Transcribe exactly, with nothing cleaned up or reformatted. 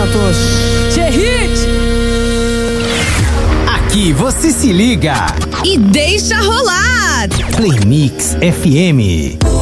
a todos. Hit! Aqui você se liga e deixa rolar. Play Mix F M.